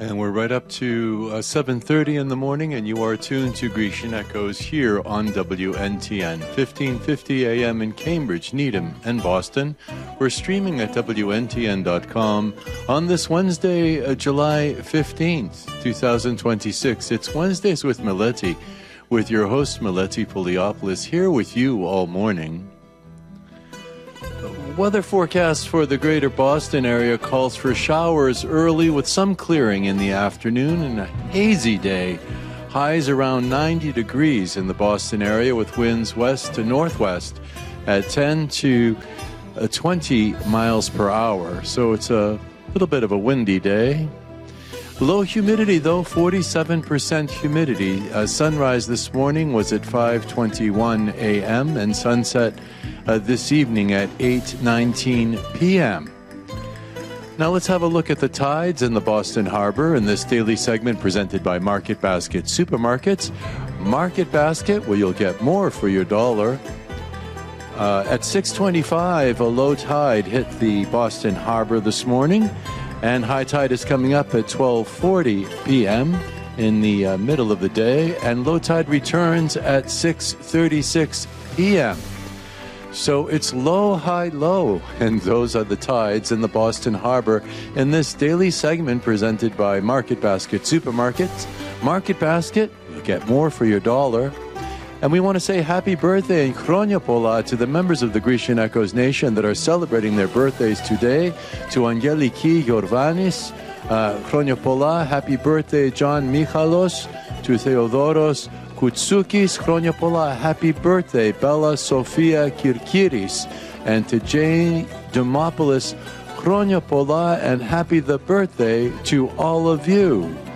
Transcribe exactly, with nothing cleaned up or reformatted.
And we're right up to uh, seven thirty in the morning, and you are tuned to Grecian Echoes here on W N T N, fifteen fifty A M in Cambridge, Needham, and Boston. We're streaming at W N T N dot com on this Wednesday, uh, July fifteenth, twenty twenty-six. It's Wednesdays with Meleti, with your host, Meleti Poliopoulos, here with you all morning. Weather forecast for the greater Boston area calls for showers early with some clearing in the afternoon and a hazy day. Highs around ninety degrees in the Boston area with winds west to northwest at ten to twenty miles per hour. So it's a little bit of a windy day. Low humidity, though, forty-seven percent humidity. Uh, sunrise this morning was at five twenty-one A M and sunset uh, this evening at eight nineteen P M Now let's have a look at the tides in the Boston Harbor in this daily segment presented by Market Basket Supermarkets. Market Basket, where you'll get more for your dollar. Uh, at six twenty-five, a low tide hit the Boston Harbor this morning. And high tide is coming up at twelve forty P M in the uh, middle of the day, and low tide returns at six thirty-six P M So it's low, high, low, and those are the tides in the Boston Harbor in this daily segment presented by Market Basket Supermarkets. Market Basket, you'll get more for your dollar. And we want to say happy birthday and Chronia Pola to the members of the Grecian Echoes Nation that are celebrating their birthdays today. To Angeliki Yorvanis, uh, Chronia Pola, happy birthday John Michalos. To Theodoros Koutsukis, Chronia Pola, happy birthday Bella Sofia Kirkiris. And to Jane Demopoulos, Chronia Pola, and happy the birthday to all of you.